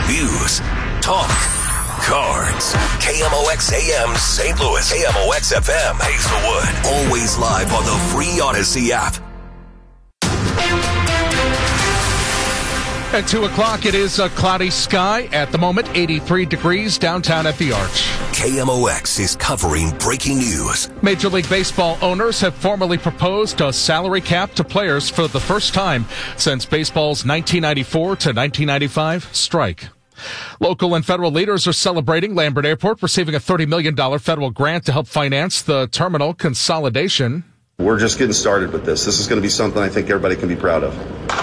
news, talk, cards. KMOX AM St. Louis, KMOX FM Hazelwood. Always live on the free Odyssey app. At 2 o'clock, it is a cloudy sky. At the moment, 83 degrees downtown at the Arch. KMOX is covering breaking news. Major League Baseball owners have formally proposed a salary cap to players for the first time since baseball's 1994 to 1995 strike. Local and federal leaders are celebrating Lambert Airport receiving a $30 million federal grant to help finance the terminal consolidation. We're just getting started with this. This is going to be something I think everybody can be proud of.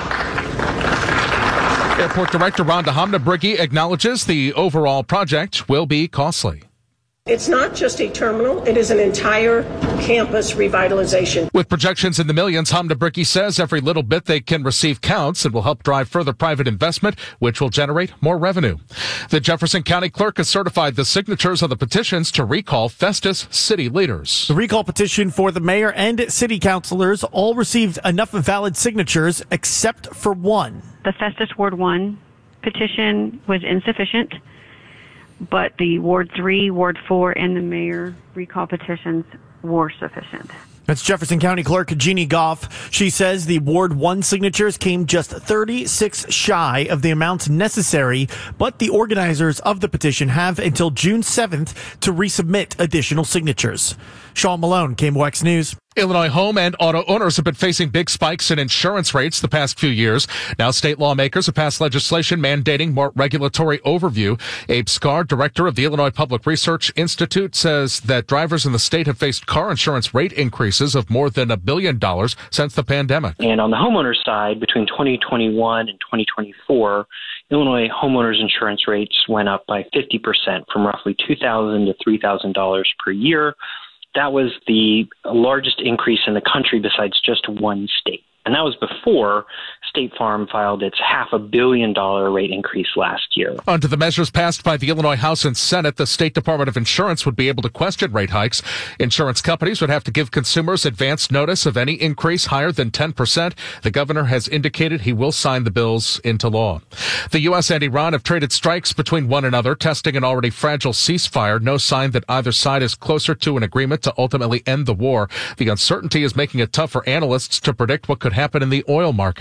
Airport Director Rhonda Hamnabrigi acknowledges the overall project will be costly. It's not just a terminal, it is an entire campus revitalization. With projections in the millions, Hamnabrigi says every little bit they can receive counts and will help drive further private investment, which will generate more revenue. The Jefferson County Clerk has certified the signatures of the petitions to recall Festus city leaders. The recall petition for the mayor and city councilors all received enough valid signatures except for one. The Festus Ward 1 petition was insufficient, but the Ward 3, Ward 4, and the mayor recall petitions were sufficient. That's Jefferson County Clerk Jeannie Goff. She says the Ward 1 signatures came just 36 shy of the amounts necessary, but the organizers of the petition have until June 7th to resubmit additional signatures. Sean Malone, KMOX News. Illinois home and auto owners have been facing big spikes in insurance rates the past few years. Now state lawmakers have passed legislation mandating more regulatory overview. Abe Scar, director of the Illinois Public Research Institute, says that drivers in the state have faced car insurance rate increases of more than $1 billion since the pandemic. And on the homeowner side, between 2021 and 2024, Illinois homeowners insurance rates went up by 50% from roughly $2,000 to $3,000 per year. That was the largest increase in the country besides just one state. And that was before State Farm filed its $500 million rate increase last year. Under the measures passed by the Illinois House and Senate, the State Department of Insurance would be able to question rate hikes. Insurance companies would have to give consumers advance notice of any increase higher than 10%. The governor has indicated he will sign the bills into law. The U.S. and Iran have traded strikes between one another, testing an already fragile ceasefire. No sign that either side is closer to an agreement to ultimately end the war. The uncertainty is making it tough for analysts to predict what could happen in the oil market.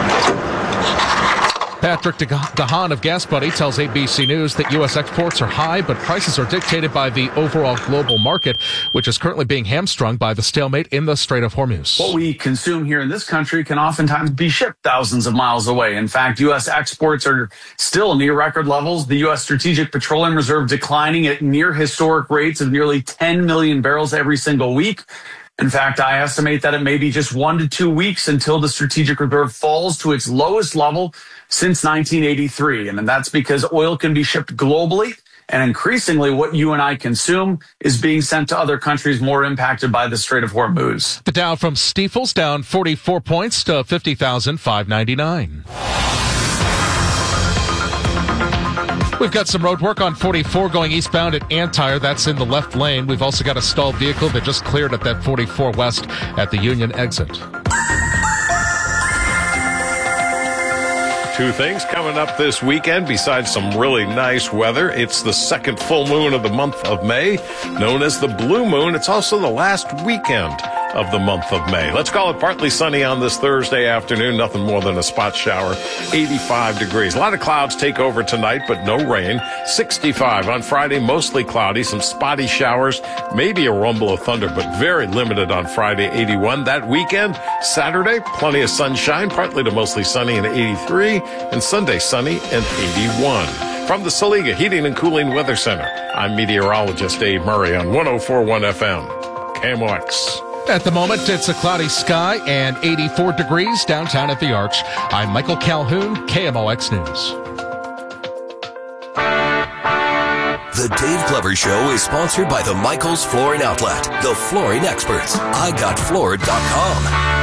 Patrick DeHaan of Gas Buddy tells ABC News that U.S. exports are high, but prices are dictated by the overall global market, which is currently being hamstrung by the stalemate in the Strait of Hormuz. What we consume here in this country can oftentimes be shipped thousands of miles away. In fact, U.S. exports are still near record levels. The U.S. Strategic Petroleum Reserve declining at near historic rates of nearly 10 million barrels every single week. In fact, I estimate that it may be just 1 to 2 weeks until the Strategic Reserve falls to its lowest level since 1983. And that's because oil can be shipped globally, and increasingly what you and I consume is being sent to other countries more impacted by the Strait of Hormuz. The Dow from Stifel's down 44 points to 50,599. We've got some road work on 44 going eastbound at Antire. That's in the left lane. We've also got a stalled vehicle that just cleared at that 44 west at the Union exit. Two things coming up this weekend besides some really nice weather. It's the second full moon of the month of May, known as the Blue Moon. It's also the last weekend of the month of May. Let's call it partly sunny on this Thursday afternoon. Nothing more than a spot shower. 85 degrees. A lot of clouds take over tonight, but no rain. 65 on Friday, mostly cloudy. Some spotty showers. Maybe a rumble of thunder, but very limited on Friday, 81. That weekend, Saturday, plenty of sunshine, partly to mostly sunny and 83. And Sunday, sunny and 81. From the Saliga Heating and Cooling Weather Center, I'm meteorologist Dave Murray on 104.1 FM, KMOX. At the moment, it's a cloudy sky and 84 degrees downtown at the Arch. I'm Michael Calhoun, KMOX News. The Dave Glover Show is sponsored by the Michaels Flooring Outlet, the flooring experts. IGotFloored.com.